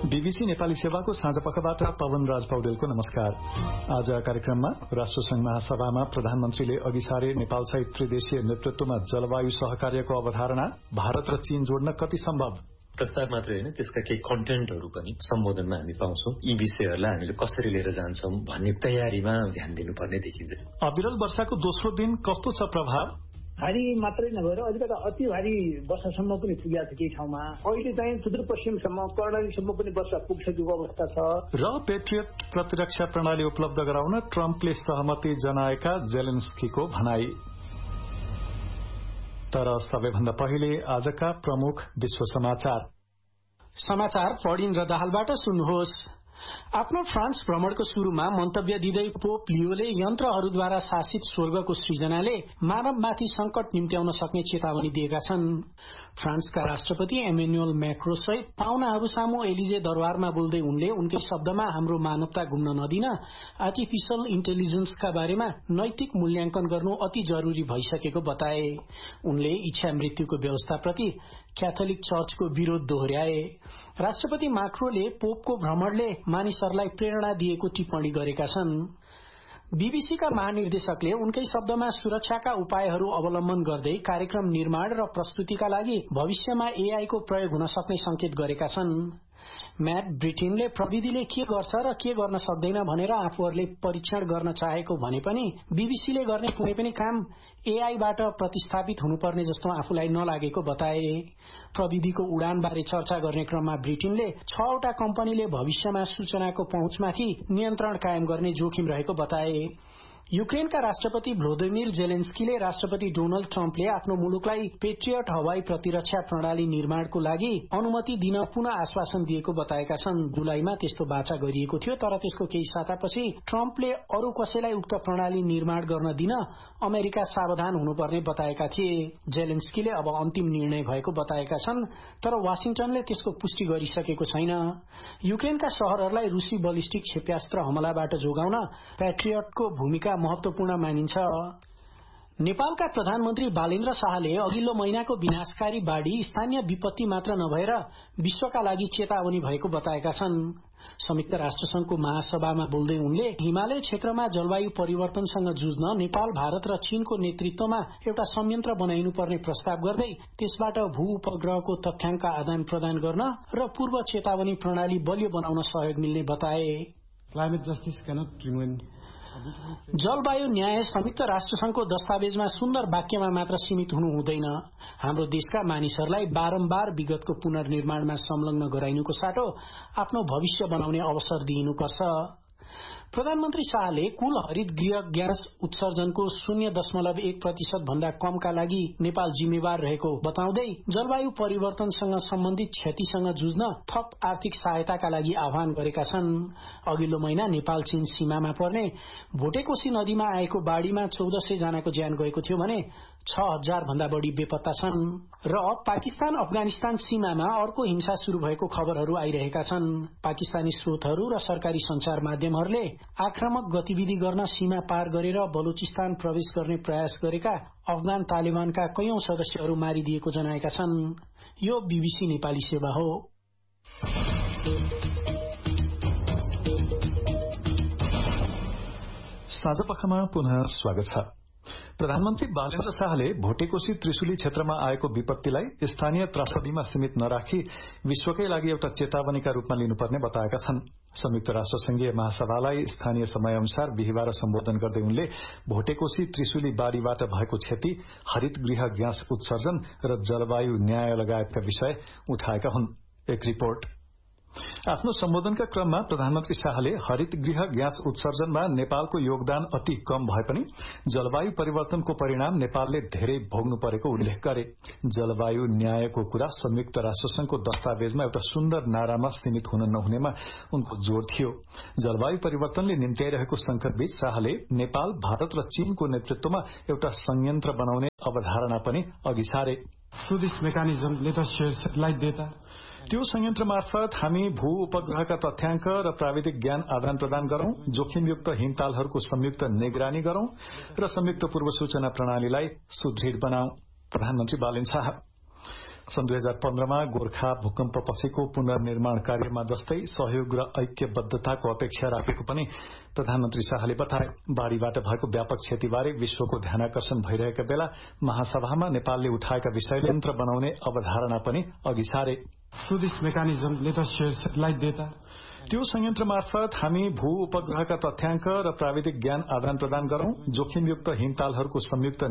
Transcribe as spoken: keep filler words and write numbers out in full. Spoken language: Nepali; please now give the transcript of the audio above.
बीबीसी नेपाली सेवाको साँझ पखबाट पवन राज पौडेलको नमस्कार। आज कार्यक्रममा राष्ट्रसंघ महासभामा प्रधानमन्त्रीले अघि सारे नेपाल सहित त्रिदेशीय नेतृत्वमा जलवायु सहकार्यको अवधारणा, भारत र चीन जोड्न कति सम्भव, प्रस्ताव मात्रै होइन त्यसका केही कन्टेन्टहरू पनि सम्बोधनमा हामी पाउँछौं। यी विषयहरूलाई हामीले कसरी लिएर जान्छौं भन्ने तयारीमा ध्यान दिनुपर्ने देखिन्छ। अविरल वर्षाको दोस्रो दिन कस्तो छ प्रभाव? भारी मात्रै नभएर अलिकति अति भारी वर्षासम्म पनि पुगेको छ केही ठाउँमा। अहिले चाहिँ सुदूरपश्चिमसम्म कर्णालीसम्म पनि वर्षा पुगिसकेको अवस्था छ। र पेट्रियट प्रतिरक्षा प्रणाली उपलब्ध गराउन ट्रम्पले सहमति जनाएका जेलेन्स्कीको भनाई। तर सबैभन्दा पहिले आजका प्रमुख विश्व समाचार समाचार पढिन र दाहालबाट सुन्नुहोस्। आफ्नो फ्रान्स भ्रमणको शुरूमा मन्तव्य दिँदै पोप लियोले यन्त्रहरूद्वारा शासित स्वर्गको सृजनाले मानवमाथि संकट निम्त्याउन सक्ने चेतावनी दिएका छन्। फ्रान्सका राष्ट्रपति एमेन्युअल मैक्रो सहित पाहुनाहरू सामु एलिजे दरबारमा बोल्दै उनले उनकै शब्दमा हाम्रो मानवता गुम्न नदिन आर्टिफिशियल इन्टेलिजेन्सका बारेमा नैतिक मूल्याङ्कन गर्नु अति जरूरी भइसकेको बताए। उनले इच्छा मृत्युको व्यवस्थाप्रति क्याथोलिक चर्चको विरोध दोहोर्याए। राष्ट्रपति माक्रोले पोपको भ्रमणले मानिसहरूलाई प्रेरणा दिएको टिप्पणी गरेका छन्। बीबीसीका महानिर्देशकले उनकै शब्दमा सुरक्षाका उपायहरू अवलम्बन गर्दै कार्यक्रम निर्माण र प्रस्तुतिका लागि भविष्यमा एआई को प्रयोग हुन सक्ने संकेत गरेका छन्। म्याट ब्रिटेनले प्रविधिले के गर्छ र के गर्न सक्दैन भनेर आफूहरूले परीक्षण गर्न चाहेको भने पनि बीबीसीले गर्ने कुनै पनि काम एआईबाट प्रतिस्थापित हुनुपर्ने जस्तो आफूलाई नलागेको बताए। प्रविधिको उडान बारे चर्चा गर्ने क्रममा ब्रिटेनले छवटा कम्पनीले भविष्यमा सूचनाको पहुँचमाथि नियन्त्रण कायम गर्ने जोखिम रहेको बताए। युक्रेनका राष्ट्रपति भ्लोदिमिर जेलेन्स्कीले राष्ट्रपति डोनाल्ड ट्रम्पले आफ्नो मुलुकलाई पेट्रियट हवाई प्रतिरक्षा प्रणाली निर्माणको लागि अनुमति दिन पुनः आश्वासन दिएको बताएका छन्। जुलाईमा त्यस्तो बाचा गरिएको थियो, तर त्यसको केही सातापछि ट्रम्पले अरू कसैलाई उक्त प्रणाली निर्माण गर्न दिन अमेरिका सावधान हुनुपर्ने बताएका थिए। जेलेन्स्कीले अब अन्तिम निर्णय भएको बताएका छन्, तर वाशिंटनले त्यसको पुष्टि गरिसकेको छैन। युक्रेनका शहरहरूलाई रूसी बलिस्टिक क्षेप्यास्त्र हमलाबाट जोगाउन पेट्रियटको भूमिका महत्वपूर्ण मानिन्छ। नेपालका प्रधानमन्त्री बालेन्द्र शाहले अघिल्लो महिनाको विनाशकारी बाढ़ी स्थानीय विपत्ति मात्र नभएर विश्वका लागि चेतावनी भएको बताएका छन्। संयुक्त राष्ट्रसंघको महासभामा बोल्दै उनले हिमालय क्षेत्रमा जलवायु परिवर्तनसँग जुझ्न नेपाल, भारत र चीनको नेतृत्वमा एउटा संयन्त्र बनाइनुपर्ने प्रस्ताव गर्दै त्यसबाट भू उपग्रहको तथ्याङ्क आदान प्रदान गर्न र पूर्व चेतावनी प्रणाली बलियो बनाउन सहयोग मिल्ने बताए। क्लाइमेट जस्टिस क्यानट रिमेन जलवायु न्याय संयुक्त राष्ट्रसंघको दस्तावेजमा सुन्दर वाक्यमा मात्र सीमित हुनु हुँदैन। हाम्रो देशका मानिसहरूलाई बारम्बार विगतको पुनर्निर्माणमा संलग्न गराइनुको साटो आफ्नो भविष्य बनाउने अवसर दिइनुपर्छ। प्रधानमन्त्री शाहले कुल हरित गृह ग्यास उत्सर्जनको शून्य दशमलव एक प्रतिशत भन्दा कमका लागि नेपाल जिम्मेवार रहेको बताउँदै जलवायु परिवर्तनसँग सम्बन्धित क्षतिसँग जुझ्न थप आर्थिक सहायताका लागि आह्वान गरेका छन्। अघिल्लो महिना नेपाल चीन सीमामा पर्ने भोटेकोशी नदीमा आएको बाढ़ीमा चौध सय जनाको ज्यान गएको थियो भने छ हजार भन्दा बढ़ी बेपत्ता छन्। र पाकिस्तान अफगानिस्तान सीमामा अर्को हिंसा शुरू भएको खबरहरू आइरहेका छन्। पाकिस्तानी स्रोतहरू र सरकारी संचार माध्यमहरूले आक्रामक गतिविधि गर्न सीमा पार गरेर बलुचिस्तान प्रवेश गर्ने प्रयास गरेका अफगान तालिबानका कैयौं सदस्यहरू मारिदिएको जनाएका छन्। यो बीबीसी नेपाली सेवा हो। साँझपखमा पुनः स्वागत छ। प्रधानमन्त्री बालेन्द्र शाहले भोटेकोशी त्रिशुली क्षेत्रमा आएको विपत्तिलाई स्थानीय त्रासदीमा सीमित नराखी विश्वकै लागि एउटा चेतावनीका रूपमा लिनुपर्ने बताएका छन्। संयुक्त राष्ट्रसंघीय महासभालाई स्थानीय समय अनुसार बिहिबार सम्बोधन गर्दै उनले भोटेकोशी त्रिशुली बाढ़ीबाट भएको क्षति, हरित गृह ग्यास उत्सर्जन र जलवायु न्याय लगायतका विषय उठाएका हुन्। एक रिपोर्ट। आफ्नो सम्बोधनका क्रममा प्रधानमन्त्री शाहले हरित गृह ग्यास उत्सर्जनमा नेपालको योगदान अति कम भए पनि जलवायु परिवर्तनको परिणाम नेपालले धेरै भोग्नु परेको उल्लेख गरे। जलवायु न्यायको कुरा संयुक्त राष्ट्रसंघको दस्तावेजमा एउटा सुन्दर नारामा सीमित हुन नहुनेमा उनको जोड़ थियो। जलवायु परिवर्तनले निम्त्याइरहेको संकटबीच शाहले नेपाल, भारत र चीनको नेतृत्वमा एउटा संयन्त्र बनाउने अवधारणा पनि अघि सारे। Through this mechanism, let us share satellite data. त्यो संयन्त्र मार्फत हामी भू उपग्रहका तथ्याङ्क र प्राविधिक ज्ञान आदान प्रदान गरौं, जोखिमयुक्त हिमतालहरूको संयुक्त निगरानी गरौं र संयुक्त पूर्व सूचना प्रणालीलाई सुदृढ बनाऊ। प्रधानमन्त्री बालेन्द्र शाह। सन् दुई हजार पन्ध्रमा गोर्खा भूकम्पपछिको पुनर्निर्माण कार्यमा जस्तै सहयोग र ऐक्यबद्धताको अपेक्षा राखेको पनि प्रधानमन्त्री शाहले बताए। बाढ़ीबाट भएको व्यापक क्षतिबारे विश्वको ध्यानाकर्षण भइरहेका बेला महासभामा नेपालले उठाएका विषयले यन्त्र बनाउने अवधारणा पनि अघि सारे। Through this mechanism, let us share satellite data. त्यो संयन्त्र मार्फत हामी भू उपग्रहका तथ्याङ्क र प्राविधिक ज्ञान आदान प्रदान गरौं, जोखिमयुक्त हिमतालहरूको संयुक्त